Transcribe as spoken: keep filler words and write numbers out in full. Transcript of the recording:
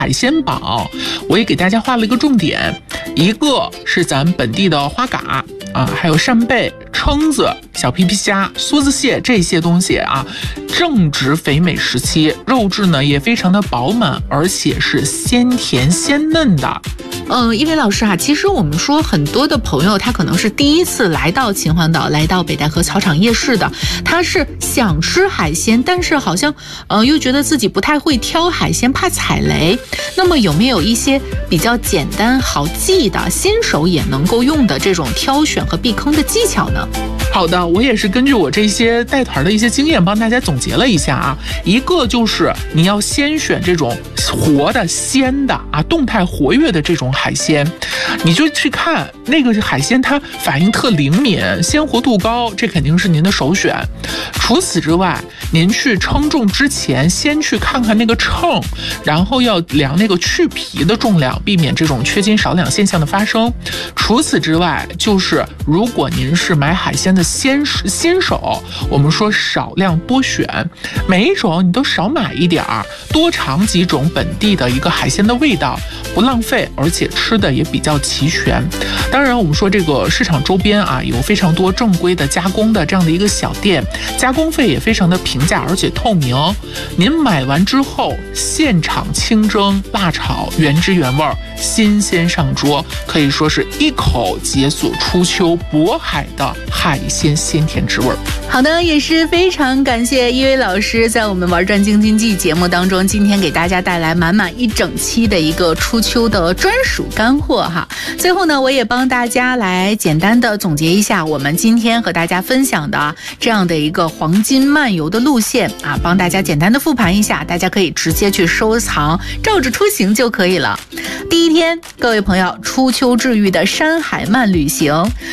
海鲜榜，我也给大家画了一个重点，一个是咱本地的花蛤啊，还有扇贝、蛏子、小皮皮虾、梭子蟹这些东西啊，正值肥美时期，肉质呢也非常的饱满，而且是鲜甜鲜嫩的。 嗯，一伟老师啊，其实我们说很多的朋友，他可能是第一次来到秦皇岛，来到北戴河草场夜市的，他是想吃海鲜，但是好像呃又觉得自己不太会挑海鲜，怕踩雷。那么有没有一些比较简单好记的，新手也能够用的这种挑选和避坑的技巧呢？ 好的，我也是根据我这些带团的一些经验帮大家总结了一下啊。一个就是你要先选这种活的鲜的啊，动态活跃的这种海鲜，你就去看那个海鲜它反应特灵敏，鲜活度高，这肯定是您的首选。除此之外，您去称重之前先去看看那个秤，然后要量那个去皮的重量，避免这种缺斤少两现象的发生。除此之外，就是如果您是买海鲜的新新手，我们说少量多选，每一种你都少买一点儿，多尝几种本地的一个海鲜的味道，不浪费，而且吃的也比较齐全。当然我们说这个市场周边啊，有非常多正规的加工的这样的一个小店，加工费也非常的平价而且透明，您买完之后现场清蒸辣炒，原汁原味，新鲜上桌，可以说是一口解锁初秋渤海的海鲜鲜甜之味。 好的，也是非常感谢一伟老师在我们玩转京津冀节目当中，今天给大家带来满满一整期的一个初秋的专属干货哈。最后呢，我也帮大家来简单的总结一下我们今天和大家分享的这样的一个黄金漫游的路线啊，帮大家简单的复盘一下，大家可以直接去收藏，照着出行就可以了。第一天，各位朋友，初秋治愈的山海漫旅行。